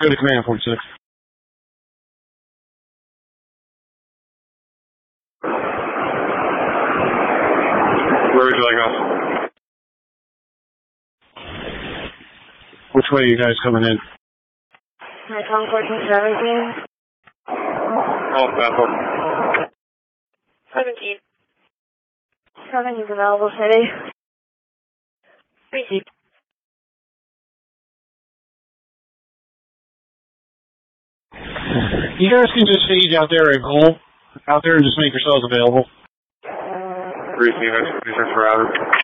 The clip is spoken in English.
Go to command 46. Where would you like us? Which way are you guys coming in? Tom 1417. Oh, Bethel. 17. 7 is available today. Receive. You guys can just siege out there at goal. Out there and just make yourselves available. Receive expeditions for Adam.